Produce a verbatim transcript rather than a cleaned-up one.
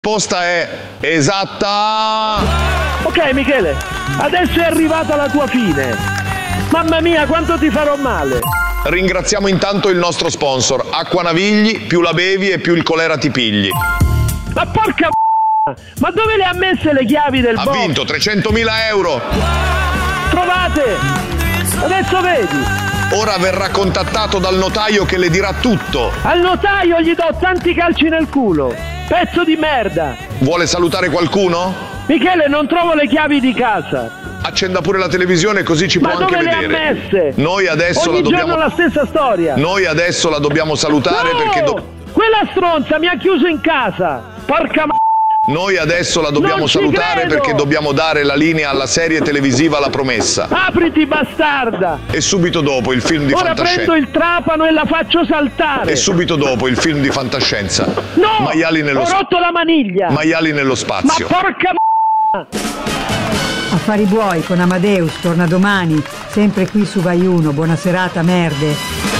Risposta è esatta. Ok Michele, adesso è arrivata la tua fine. Mamma mia, quanto ti farò male. Ringraziamo intanto il nostro sponsor, Acqua Navigli, più la bevi e più il colera ti pigli. Ma porca m***a, ma dove le ha messe le chiavi del Ha box? vinto trecentomila euro. Trovate, adesso vedi. Ora verrà contattato dal notaio che le dirà tutto. Al notaio gli do tanti calci nel culo. Pezzo di merda. Vuole salutare qualcuno? Michele, non trovo le chiavi di casa. Accenda pure la televisione così ci Ma può anche dove vedere. le ha messe? Noi adesso Ogni la dobbiamo giorno la stessa storia. Noi adesso la dobbiamo salutare no! perché do... Quella stronza mi ha chiuso in casa. Porca m***a. Noi adesso la dobbiamo Non ci salutare credo! perché dobbiamo dare la linea alla serie televisiva La Promessa. Apriti bastarda. E subito dopo il film di Ora fantascienza. prendo il trapano e la faccio saltare. E subito dopo il film di fantascienza. No! Maiali nello Ho sp- rotto la maniglia. Maiali nello spazio. Ma porca m***a. Affari Buoi con Amadeus torna domani, sempre qui su Vai Uno. Buona serata, merde.